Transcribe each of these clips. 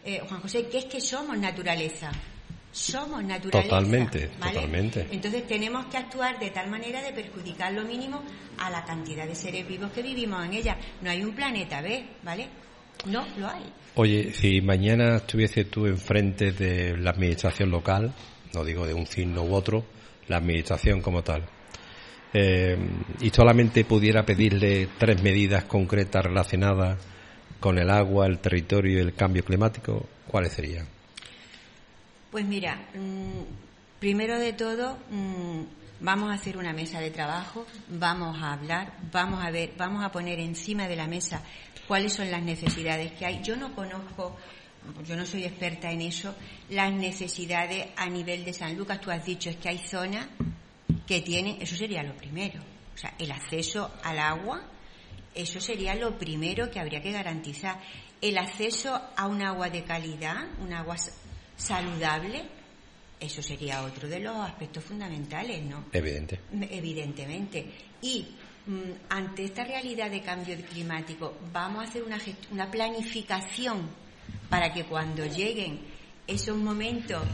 Juan José, que es que somos naturaleza. Somos naturaleza. Totalmente, ¿vale? totalmente. Entonces tenemos que actuar de tal manera de perjudicar lo mínimo a la cantidad de seres vivos que vivimos en ella. No hay un planeta B, ¿vale? No lo hay. Oye, si mañana estuviese tú enfrente de la administración local, no digo de un signo u otro, la administración como tal, y solamente pudiera pedirle 3 medidas concretas relacionadas con el agua, el territorio y el cambio climático, ¿cuáles serían? Pues mira, primero de todo, vamos a hacer una mesa de trabajo, vamos a hablar, vamos a ver, vamos a poner encima de la mesa cuáles son las necesidades que hay. Yo no conozco, yo no soy experta en eso, las necesidades a nivel de Sanlúcar. Tú has dicho es que hay zonas que tienen, eso sería lo primero, o sea, el acceso al agua, eso sería lo primero que habría que garantizar. El acceso a un agua de calidad, un agua saludable, eso sería otro de los aspectos fundamentales, ¿no? Evidentemente. Y ante esta realidad de cambio climático, vamos a hacer una planificación para que cuando lleguen esos momentos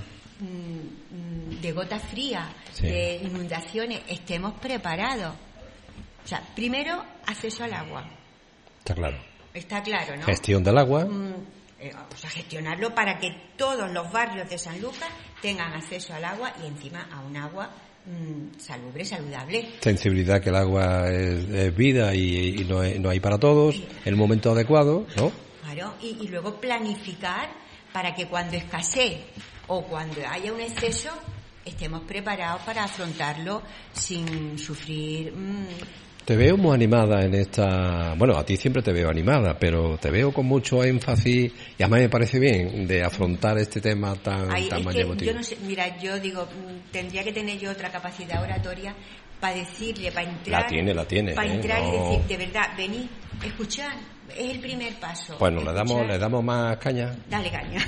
de gotas frías, sí, de inundaciones, estemos preparados. O sea, primero, acceso al agua. Está claro. Está claro, ¿no? Gestión del agua. Pues a gestionarlo para que todos los barrios de Sanlúcar tengan acceso al agua y encima a un agua salubre, saludable. Sensibilidad que el agua es vida y no hay para todos, en el momento adecuado, ¿no? Claro, y luego planificar para que cuando escasee o cuando haya un exceso estemos preparados para afrontarlo sin sufrir. Te veo muy animada en esta... Bueno, a ti siempre te veo animada, pero te veo con mucho énfasis y además me parece bien de afrontar este tema tan emotivo. Yo no sé, mira, yo digo, tendría que tener yo otra capacidad oratoria para decirle, para entrar... La tiene. Para entrar y decir, de verdad, venid, escuchad, es el primer paso. Bueno, le damos más caña. Dale caña.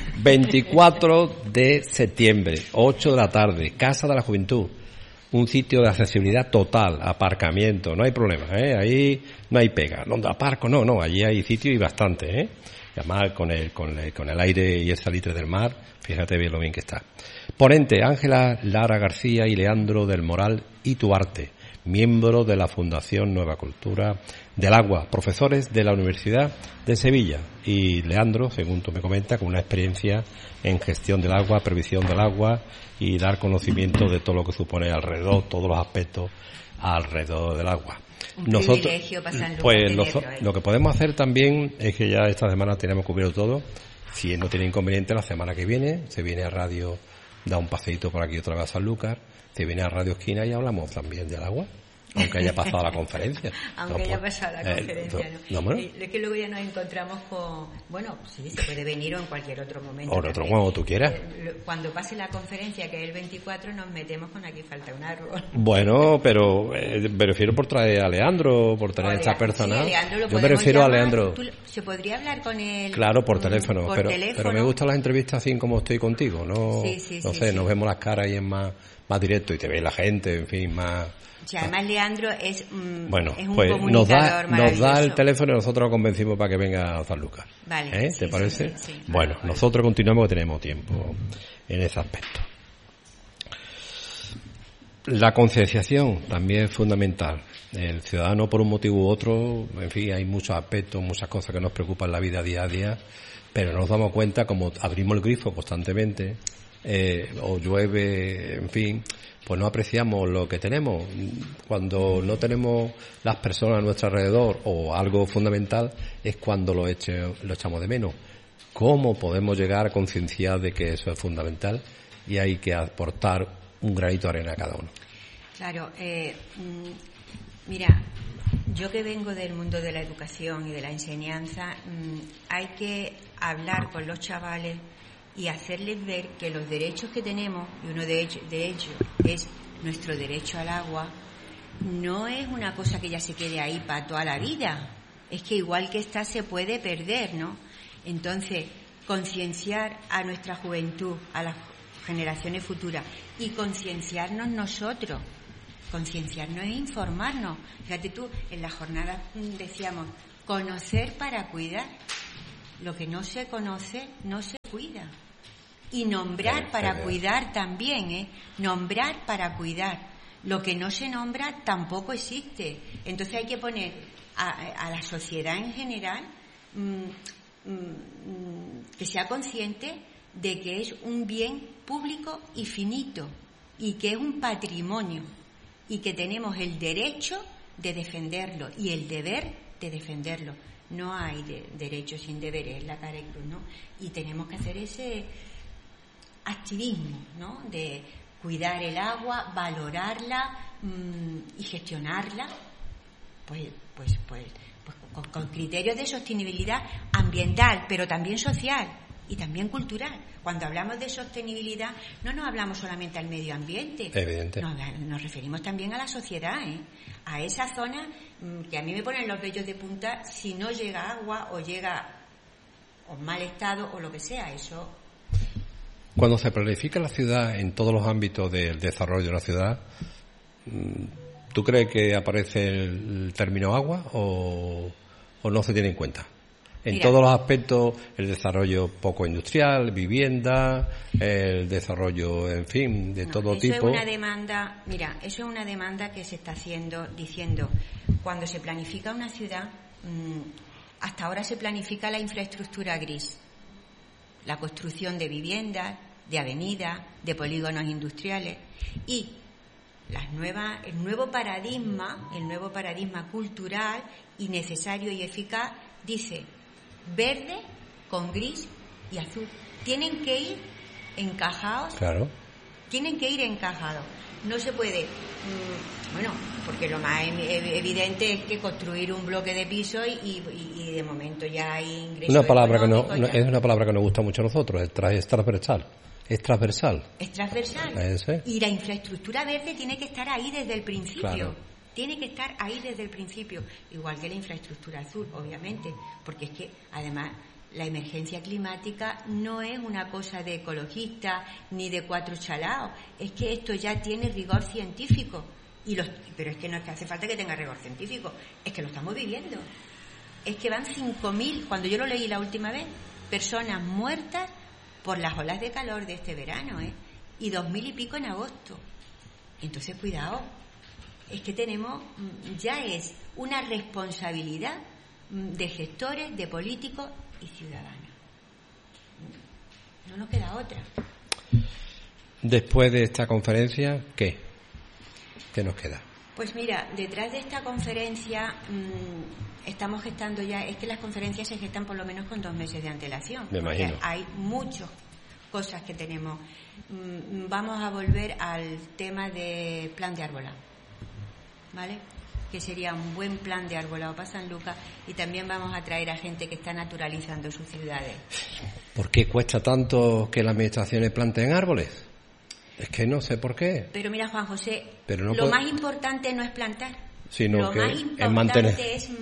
24 de septiembre, 8 de la tarde, Casa de la Juventud. Un sitio de accesibilidad total, aparcamiento, no hay problema, ahí no hay pega. ¿Dónde aparco? No, allí hay sitio y bastante, Y además con el aire y el salitre del mar, fíjate bien lo bien que está. Ponente, Ángela Lara García y Leandro del Moral y Tuarte, miembros de la Fundación Nueva Cultura del Agua, profesores de la Universidad de Sevilla. Y Leandro, según tú me comentas, con una experiencia en gestión del agua, previsión del agua y dar conocimiento de todo lo que supone alrededor, todos los aspectos alrededor del agua. Nosotros, pues lo que podemos hacer también es que ya esta semana tenemos cubierto todo. Si no tiene inconveniente, la semana que viene se viene a radio, da un paseíto por aquí otra vez a Sanlúcar, se viene a Radio Esquina y hablamos también del agua. Aunque haya pasado la conferencia. Haya pasado la conferencia, ¿no? Es que luego ya nos encontramos con... Bueno, sí, se puede venir o en cualquier otro momento. O en otro cuando tú quieras. Cuando pase la conferencia, que es el 24, nos metemos con aquí falta un árbol. Bueno, pero me refiero por traer a Leandro, por tener esta persona. Sí, yo me refiero llamar, a Leandro. ¿Se podría hablar con él? Claro, por teléfono. Pero me gustan las entrevistas así como estoy contigo. No sé, nos vemos las caras y es más directo y te ve la gente, en fin, más... Sí, además Leandro es un pues comunicador nos da el teléfono y nosotros lo convencimos para que venga a Sanlúcar. Vale. ¿Te parece? Sí, bueno, nosotros continuamos, que tenemos tiempo en ese aspecto. La concienciación también es fundamental. El ciudadano, por un motivo u otro, en fin, hay muchos aspectos, muchas cosas que nos preocupan en la vida día a día, pero nos damos cuenta, como abrimos el grifo constantemente, o llueve, en fin, pues no apreciamos lo que tenemos. Cuando no tenemos las personas a nuestro alrededor o algo fundamental es cuando lo echamos de menos. ¿Cómo podemos llegar a concienciar de que eso es fundamental y hay que aportar un granito de arena a cada uno? Claro, mira, yo que vengo del mundo de la educación y de la enseñanza, hay que hablar con los chavales y hacerles ver que los derechos que tenemos, y uno de ellos es nuestro derecho al agua, no es una cosa que ya se quede ahí para toda la vida. Es que igual que está se puede perder, ¿no? Entonces, concienciar a nuestra juventud, a las generaciones futuras, y concienciarnos nosotros. Concienciarnos es informarnos. Fíjate tú, en la jornada decíamos, conocer para cuidar. lo que no se conoce no se cuida. Y nombrar para cuidar también, nombrar para cuidar. Lo que no se nombra tampoco existe. Entonces hay que poner a la sociedad en general que sea consciente de que es un bien público y finito, y que es un patrimonio, y que tenemos el derecho de defenderlo y el deber de defenderlo. No hay derecho sin deberes, es la cara y cruz, ¿no? Y tenemos que hacer ese activismo, ¿no? De cuidar el agua, valorarla y gestionarla, pues con criterios de sostenibilidad ambiental, pero también social y también cultural. Cuando hablamos de sostenibilidad no nos hablamos solamente al medio ambiente, evidente. Nos referimos también a la sociedad, a esa zona que a mí me ponen los vellos de punta si no llega agua o llega en mal estado o lo que sea. Eso. Cuando se planifica la ciudad en todos los ámbitos del desarrollo de la ciudad, ¿tú crees que aparece el término agua o no se tiene en cuenta? En todos los aspectos, el desarrollo poco industrial, vivienda, el desarrollo, en fin, de todo tipo. Eso es una demanda, eso es una demanda que se está haciendo, diciendo, cuando se planifica una ciudad, hasta ahora se planifica la infraestructura gris, la construcción de viviendas, de avenidas, de polígonos industriales, y el nuevo paradigma cultural y necesario y eficaz dice verde con gris y azul. Tienen que ir encajados. Claro. Tienen que ir encajados. No se puede, porque lo más evidente es que construir un bloque de piso y de momento ya hay ingresos. Es una palabra que nos gusta mucho a nosotros, es transversal. Es transversal. Y la infraestructura verde tiene que estar ahí desde el principio. Claro. Tiene que estar ahí desde el principio, igual que la infraestructura azul, obviamente, porque es que además la emergencia climática no es una cosa de ecologistas ni de cuatro chalaos, es que esto ya tiene rigor científico, pero es que no es que hace falta que tenga rigor científico, es que lo estamos viviendo. Es que van 5.000, cuando yo lo leí la última vez, personas muertas por las olas de calor de este verano, y 2.000 y pico en agosto. Entonces, cuidado. Es que ya es una responsabilidad de gestores, de políticos y ciudadanos. No nos queda otra. Después de esta conferencia, ¿qué? ¿Qué nos queda? Pues mira, detrás de esta conferencia estamos gestando ya, es que las conferencias se gestan por lo menos con 2 meses de antelación. Me imagino. Hay muchas cosas que tenemos. Vamos a volver al tema de plan de arbolado, ¿vale? Que sería un buen plan de arbolado para San Lucas, y también vamos a traer a gente que está naturalizando sus ciudades. ¿Por qué cuesta tanto que las administraciones planten árboles? Es que no sé por qué. Pero mira, Juan José, más importante no es plantar, sino lo que más importante es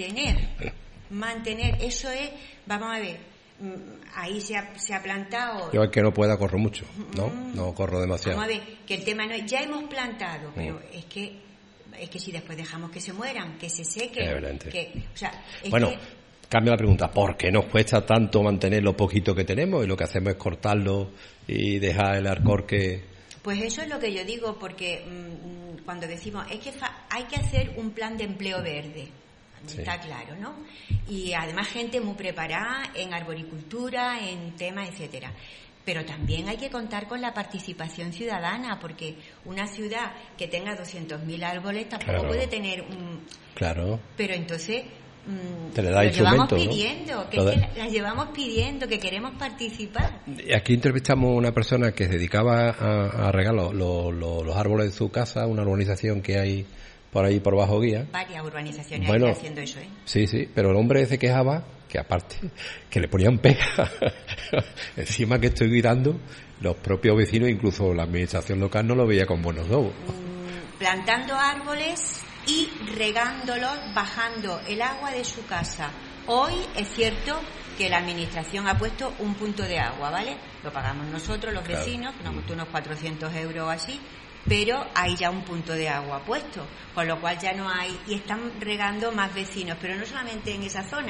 mantener. Eso es, vamos a ver, ahí se ha plantado. Yo es que no pueda corro mucho, no corro demasiado. Vamos a ver, que el tema no es, ya hemos plantado, pero es que si después dejamos que se mueran, que se sequen, cambia la pregunta, ¿por qué nos cuesta tanto mantener lo poquito que tenemos y lo que hacemos es cortarlo y dejar el arcorque? Pues eso es lo que yo digo, porque cuando decimos es que hay que hacer un plan de empleo verde, está claro, ¿no? Y además gente muy preparada en arboricultura, en temas, etcétera. Pero también hay que contar con la participación ciudadana, porque una ciudad que tenga 200.000 árboles tampoco puede tener un... Claro. Pero entonces te le da instrumento, las llevamos pidiendo, que queremos participar. Aquí entrevistamos a una persona que se dedicaba a regar los árboles de su casa, una urbanización que hay por ahí por Bajo Guía. Varias urbanizaciones hay haciendo eso, Sí, pero el hombre se quejaba que aparte que le ponían pega encima que estoy gritando, los propios vecinos, incluso la administración local, no lo veía con buenos ojos. Plantando árboles y regándolos, bajando el agua de su casa. Hoy es cierto que la administración ha puesto un punto de agua, ¿vale? Lo pagamos nosotros, los vecinos, que nos costó unos 400 euros así, pero hay ya un punto de agua puesto, con lo cual ya no hay, y están regando más vecinos, pero no solamente en esa zona,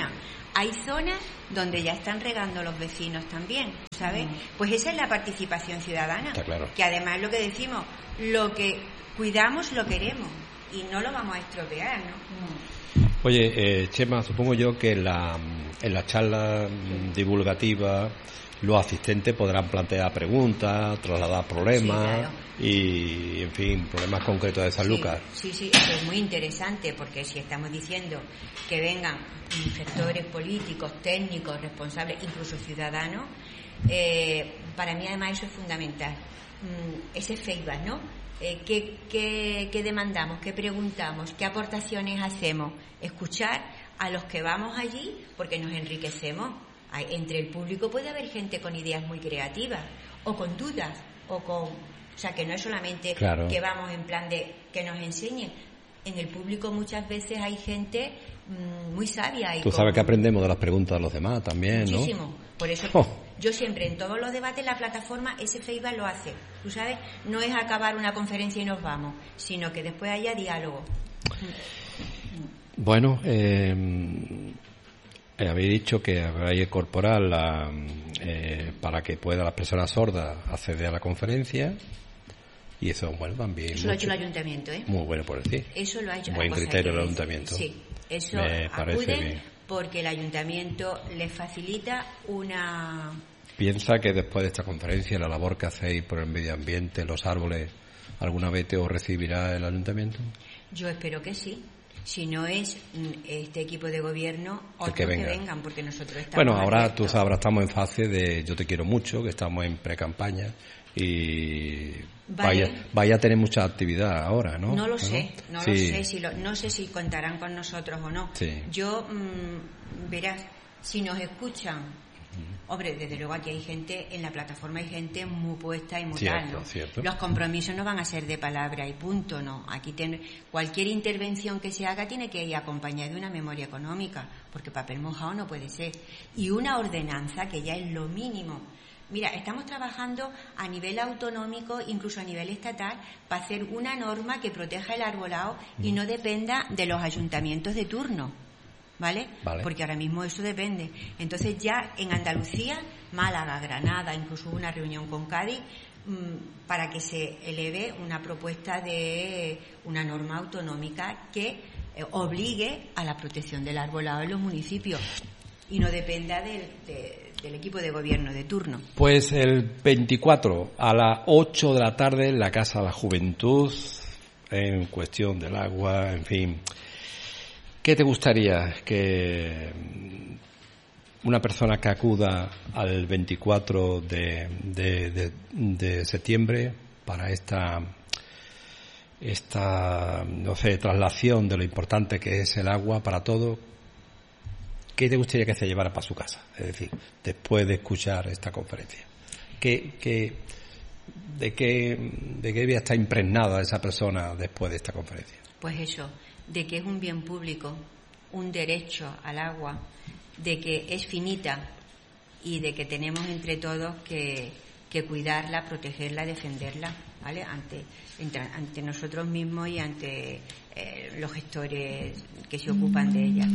Hay zonas donde ya están regando los vecinos también, ¿sabes? Pues esa es la participación ciudadana. Está claro. Que además lo que decimos, lo que cuidamos lo queremos y no lo vamos a estropear, ¿no? Oye, Chema, supongo yo que en la charla divulgativa los asistentes podrán plantear preguntas, trasladar problemas, sí, claro. Y, en fin, problemas concretos de San Lucas. Sí, eso es muy interesante, porque si estamos diciendo que vengan sectores políticos, técnicos, responsables, incluso ciudadanos, para mí además eso es fundamental. Ese feedback, ¿no? ¿Qué demandamos? ¿Qué preguntamos? ¿Qué aportaciones hacemos? Escuchar a los que vamos allí, porque nos enriquecemos. Entre el público puede haber gente con ideas muy creativas, o con dudas, o sea, que no es solamente claro. que vamos en plan de que nos enseñen. En el público muchas veces hay gente muy sabia. Y tú sabes que aprendemos de las preguntas de los demás también, ¿no? Muchísimo. Por eso yo siempre en todos los debates la plataforma ese feedback lo hace. Tú sabes, no es acabar una conferencia y nos vamos, sino que después haya diálogo. Bueno, habéis dicho que vais a incorporar para que puedan las personas sordas acceder a la conferencia, y eso, bueno, también. Eso lo ha hecho el ayuntamiento, ¿eh? Muy bueno por decir. Eso lo ha hecho. Buen criterio el ayuntamiento. Sí, eso me parece acuden bien. Porque el ayuntamiento les facilita una. ¿Piensa que después de esta conferencia la labor que hacéis por el medio ambiente, los árboles, alguna vez os recibirá el ayuntamiento? Yo espero que sí. Si no es este equipo de gobierno, otros que vengan, porque nosotros estamos. Bueno, ahora abiertos. tú sabrás, estamos en fase de Yo te quiero mucho, que estamos en pre-campaña y vaya a tener mucha actividad ahora, ¿no? No lo sé, no sí. lo sé, no sé si contarán con nosotros o no. Sí. Yo, verás, si nos escuchan, hombre, desde luego aquí hay gente, en la plataforma hay gente muy puesta y muy tal, ¿no? Cierto. Los compromisos no van a ser de palabra y punto, ¿no? Aquí cualquier intervención que se haga tiene que ir acompañada de una memoria económica, porque papel mojado no puede ser. Y una ordenanza, que ya es lo mínimo. Mira, estamos trabajando a nivel autonómico, incluso a nivel estatal, para hacer una norma que proteja el arbolado y no dependa de los ayuntamientos de turno. ¿Vale? Porque ahora mismo eso depende. Entonces ya en Andalucía, Málaga, Granada, incluso hubo una reunión con Cádiz para que se eleve una propuesta de una norma autonómica que obligue a la protección del arbolado en los municipios y no dependa del equipo de gobierno de turno. Pues el 24 a las 8 de la tarde en la Casa de la Juventud, en cuestión del agua, en fin. ¿Qué te gustaría que una persona que acuda al 24 de septiembre para esta no sé, traslación de lo importante que es el agua para todo, qué te gustaría que se llevara para su casa? Es decir, después de escuchar esta conferencia, ¿de qué debe estar impregnada esa persona después de esta conferencia? Pues eso, de que es un bien público, un derecho al agua, de que es finita y de que tenemos entre todos que cuidarla, protegerla, defenderla, ¿vale? Ante nosotros mismos y ante los gestores que se ocupan de ella.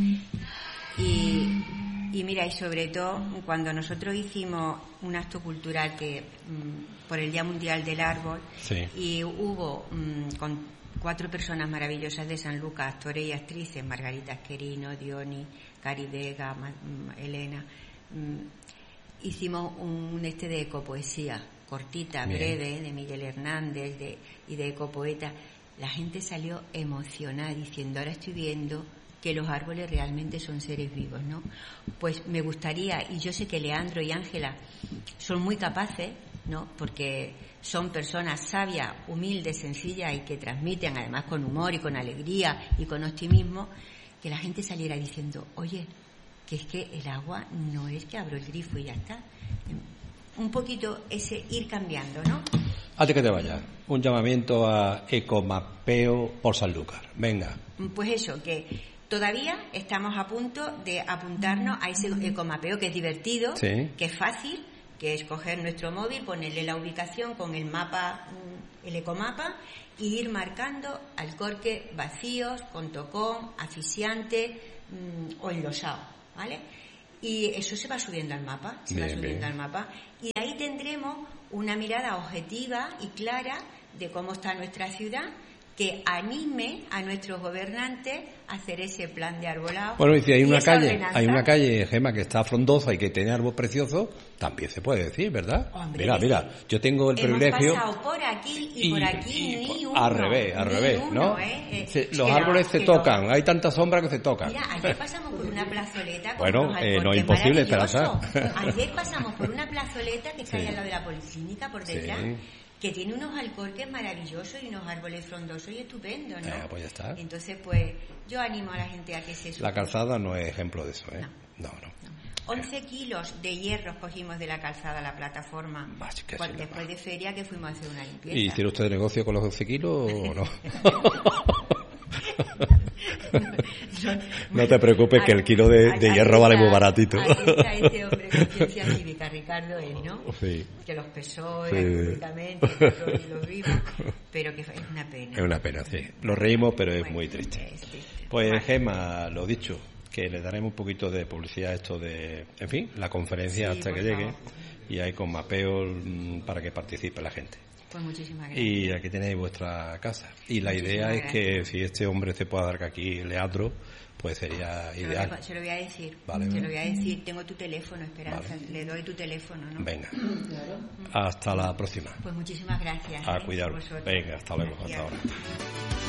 Y mira, y sobre todo cuando nosotros hicimos un acto cultural que por el Día Mundial del Árbol, sí. Y hubo con 4 personas maravillosas de San Lucas, actores y actrices, Margarita Asquerino, Diony, Cari Vega, Elena, hicimos un de ecopoesía, cortita, bien, breve, de Miguel Hernández y de ecopoeta. La gente salió emocionada diciendo, ahora estoy viendo que los árboles realmente son seres vivos, ¿no? Pues me gustaría, y yo sé que Leandro y Ángela son muy capaces, ¿no? Porque son personas sabias, humildes, sencillas y que transmiten además con humor y con alegría y con optimismo, que la gente saliera diciendo, oye, que es que el agua no es que abro el grifo y ya está. Un poquito ese ir cambiando, ¿no? Antes que te vayas, un llamamiento a Ecomapeo por Sanlúcar. Venga. Pues eso, que todavía estamos a punto de apuntarnos a ese ecomapeo que es divertido, sí, que es fácil, que es coger nuestro móvil, ponerle la ubicación con el mapa, el ecomapa, y ir marcando alcorques vacíos, con tocón, asfixiante o enlosado, ¿vale? Y eso se va subiendo al mapa, al mapa. Y ahí tendremos una mirada objetiva y clara de cómo está nuestra ciudad, que anime a nuestros gobernantes a hacer ese plan de arbolado. Bueno, y si hay una calle, Gemma, que está frondosa y que tiene árbol precioso, también se puede decir, ¿verdad? Hombre, mira, yo tengo el privilegio... Hemos pasado por aquí y por aquí ni uno. Al revés, ¿no? Los árboles se tocan, hay tanta sombra que se tocan. Mira, ayer pasamos por una plazoleta con bueno, unos alcorques no es imposible maravillosos. Ayer pasamos por una plazoleta que está ahí al lado de la policlínica, por detrás. Sí. Que tiene unos alcorques maravillosos y unos árboles frondosos y estupendos, ¿no? Pues ya está. Entonces, pues, yo animo a la gente a que se suba. La calzada no es ejemplo de eso, ¿eh? No. 11 kilos de hierro cogimos de la calzada a la plataforma después de feria que fuimos a hacer una limpieza. ¿Y hicieron usted negocio con los 11 kilos o no? No te preocupes, que el kilo de hierro vale muy baratito. Ahí está este hombre con ciencia cívica, Ricardo, ¿no? Sí. Que los pesó públicamente, que los vimos, pero que es una pena. Es una pena, sí. Nos reímos, pero es muy triste. Pues, Gemma, lo dicho, que le daremos un poquito de publicidad a esto de, en fin, la conferencia hasta que llegue, y ahí con mapeos para que participe la gente. Pues muchísimas gracias. Y aquí tenéis vuestra casa. Y la idea es que si este hombre se puede dar aquí, Leandro, pues sería ideal. Se lo voy a decir. Vale. Se lo voy a decir. Tengo tu teléfono, Esperanza. Vale. Le doy tu teléfono, ¿no? Venga. Hasta la próxima. Pues muchísimas gracias. A cuidaros. Venga, hasta luego. Hasta ahora.